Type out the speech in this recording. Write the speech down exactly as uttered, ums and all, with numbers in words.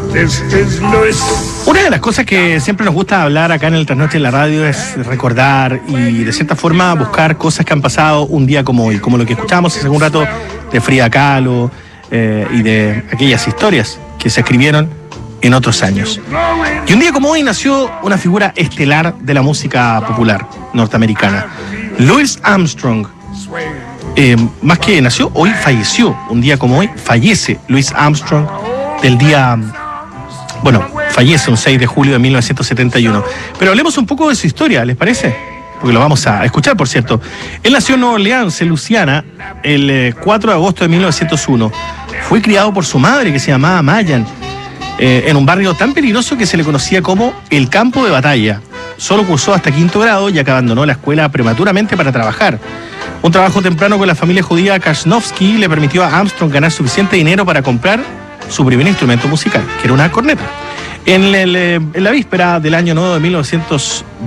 Una de las cosas que siempre nos gusta hablar acá en el Trasnoche en la radio es recordar y de cierta forma buscar cosas que han pasado un día como hoy, como lo que escuchamos hace un rato de Frida Kahlo eh, y de aquellas historias que se escribieron en otros años. Y un día como hoy nació una figura estelar de la música popular norteamericana, Louis Armstrong. Eh, más que nació, hoy falleció. Un día como hoy fallece Louis Armstrong del día... Bueno, fallece un seis de julio de mil novecientos setenta y uno. Pero hablemos un poco de su historia, ¿les parece? Porque lo vamos a escuchar, por cierto. Él nació en Nueva Orleans, en Luisiana, el cuatro de agosto de mil novecientos uno. Fue criado por su madre, que se llamaba Mayan, eh, en un barrio tan peligroso que se le conocía como el campo de batalla. Solo cursó hasta quinto grado, ya que abandonó la escuela prematuramente para trabajar. Un trabajo temprano con la familia judía Kasnovsky le permitió a Armstrong ganar suficiente dinero para comprar su primer instrumento musical, que era una corneta. En, el, en la víspera del año nuevo de mil novecientos